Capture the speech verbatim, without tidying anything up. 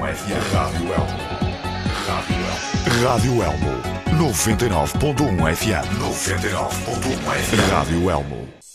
F M. Rádio Elmo. Rádio Elmo. Rádio Elmo. noventa e nove ponto um F M. noventa e nove ponto um F M. Rádio Elmo.